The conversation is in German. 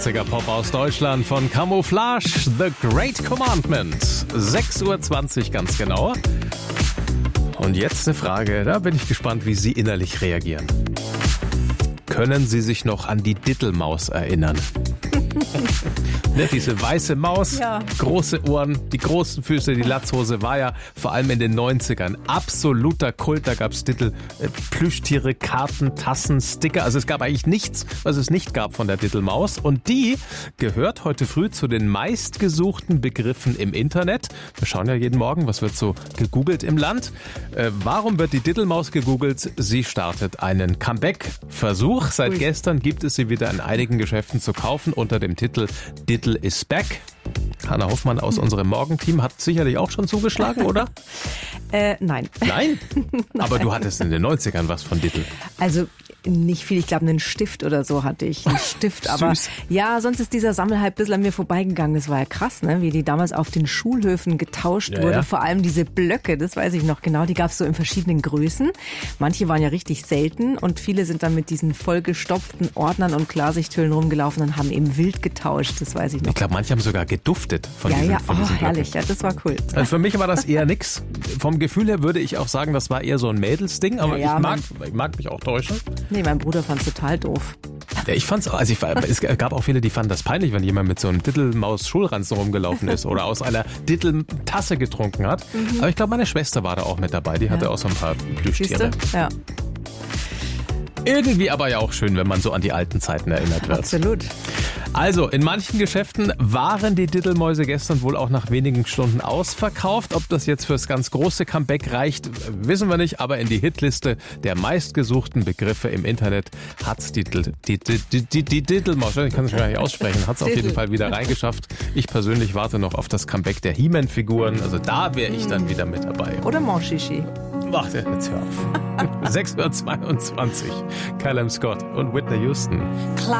80er Pop aus Deutschland von Camouflage, The Great Commandment. 6:20 Uhr ganz genau. Und jetzt eine Frage, da bin ich gespannt, wie Sie innerlich reagieren. Können Sie sich noch an die Dittelmaus erinnern? Ne, diese weiße Maus, ja. Große Ohren, die großen Füße, die Latzhose war ja vor allem in den 90ern absoluter Kult. Da gab es Dittel, Plüschtiere, Karten, Tassen, Sticker. Also es gab eigentlich nichts, was es nicht gab von der Dittelmaus. Und die gehört heute früh zu den meistgesuchten Begriffen im Internet. Wir schauen ja jeden Morgen, was wird so gegoogelt im Land. Warum wird die Dittelmaus gegoogelt? Sie startet einen Comeback-Versuch. Seit gestern gibt es sie wieder in einigen Geschäften zu kaufen unter dem Titel Dittel is back. Hanna Hoffmann aus unserem Morgenteam hat sicherlich auch schon zugeschlagen, oder? Nein. Nein? Aber du hattest in den 90ern was von Dittel. Also nicht viel, ich glaube einen Stift oder so hatte ich. Einen Stift, aber ja, sonst ist dieser Sammelhype ein bisschen an mir vorbeigegangen. Das war ja krass, ne? Wie die damals auf den Schulhöfen getauscht wurde. Ja. Vor allem diese Blöcke, das weiß ich noch genau, die gab es so in verschiedenen Größen. Manche waren ja richtig selten und viele sind dann mit diesen vollgestopften Ordnern und Klarsichthüllen rumgelaufen und haben eben wild getauscht, das weiß ich noch. Ich glaube, manche haben sogar geduftet von diesen Blöcken. Herrlich, ja, das war cool. Also für mich war das eher nix. Vom Gefühl her würde ich auch sagen, das war eher so ein Mädelsding, aber ich mag mich auch täuschen. Nee, mein Bruder fand es total doof. Ja, ich fand's auch, also es gab auch viele, die fanden das peinlich, wenn jemand mit so einem Dittelmaus-Schulranzen rumgelaufen ist oder aus einer Ditteltasse getrunken hat. Aber ich glaube, meine Schwester war da auch mit dabei, die hatte auch so ein paar Plüschtiere. Ja. Irgendwie aber ja auch schön, wenn man so an die alten Zeiten erinnert wird. Absolut. Also, in manchen Geschäften waren die Dittelmäuse gestern wohl auch nach wenigen Stunden ausverkauft. Ob das jetzt fürs ganz große Comeback reicht, wissen wir nicht. Aber in die Hitliste der meistgesuchten Begriffe im Internet hat's die Dittelmaus, ich kann es gar nicht aussprechen, hat's auf jeden Fall wieder reingeschafft. Ich persönlich warte noch auf das Comeback der He-Man-Figuren. Also da wäre ich dann wieder mit dabei. Oder Monchichi. Ach, jetzt hör auf. 6:22 Uhr. Callum Scott und Whitney Houston.